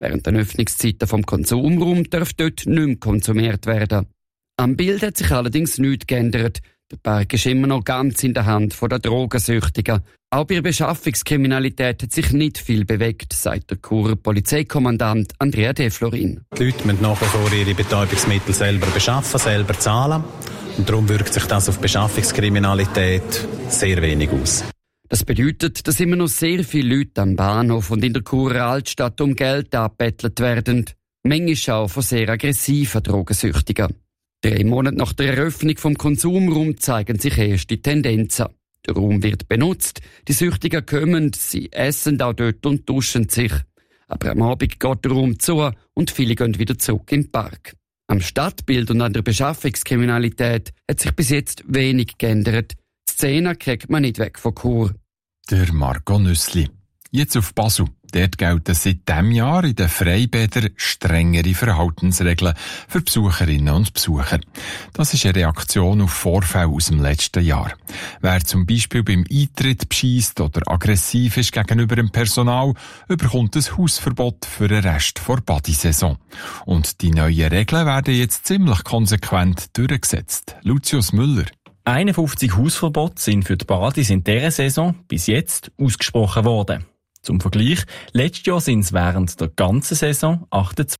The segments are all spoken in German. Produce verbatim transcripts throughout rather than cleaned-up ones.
Während den Öffnungszeiten vom Konsumraum darf dort nicht mehr konsumiert werden. Am Bild hat sich allerdings nichts geändert. Der Park ist immer noch ganz in der Hand der Drogensüchtigen. Auch bei der Beschaffungskriminalität hat sich nicht viel bewegt, sagt der Churer Polizeikommandant Andrea De Florin. Die Leute müssen nach wie vor ihre Betäubungsmittel selber beschaffen, selber zahlen. Und darum wirkt sich das auf Beschaffungskriminalität sehr wenig aus. Das bedeutet, dass immer noch sehr viele Leute am Bahnhof und in der Churer Altstadt um Geld abbettelt werden. Manchmal auch von sehr aggressiven Drogensüchtigen. Drei Monate nach der Eröffnung vom Konsumraum zeigen sich erste Tendenzen. Der Raum wird benutzt, die Süchtigen kommen, sie essen auch dort und duschen sich. Aber am Abend geht der Raum zu und viele gehen wieder zurück in den Park. Am Stadtbild und an der Beschaffungskriminalität hat sich bis jetzt wenig geändert. Die Szene kriegt man nicht weg von Chur. Der Marco Nüssli. Jetzt auf Basel. Dort gelten seit diesem Jahr in den Freibädern strengere Verhaltensregeln für Besucherinnen und Besucher. Das ist eine Reaktion auf Vorfälle aus dem letzten Jahr. Wer zum Beispiel beim Eintritt beschiesst oder aggressiv ist gegenüber dem Personal, bekommt ein Hausverbot für den Rest der Badesaison. Und die neuen Regeln werden jetzt ziemlich konsequent durchgesetzt. Lucius Müller. einundfünfzig Hausverbote sind für die Badis in dieser Saison bis jetzt ausgesprochen worden. Zum Vergleich, letztes Jahr sind es während der ganzen Saison achtundzwanzig.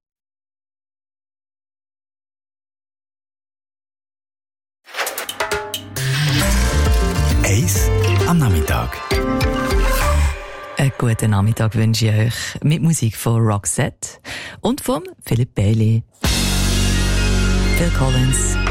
Eis am Nachmittag. Einen guten Nachmittag wünsche ich euch mit Musik von Roxette und von Philip Bailey. Phil Collins.